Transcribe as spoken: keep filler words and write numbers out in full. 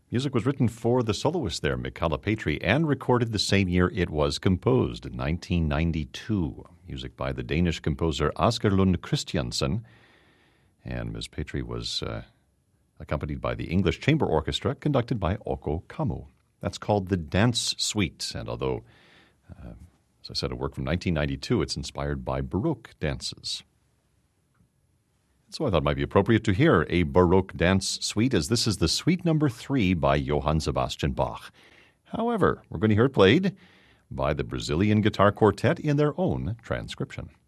Music was written for the soloist there, Michala Petri, and recorded the same year it was composed, in nineteen ninety-two. Music by the Danish composer Asger Lund Christiansen. And Miz Petri was uh, accompanied by the English Chamber Orchestra, conducted by Okko Kammo. That's called the Dance Suite. And although, uh, as I said, a work from nineteen ninety-two, it's inspired by Baroque dances. So I thought it might be appropriate to hear a Baroque dance suite, as this is the suite number three by Johann Sebastian Bach. However, we're going to hear it played by the Brazilian Guitar Quartet in their own transcription.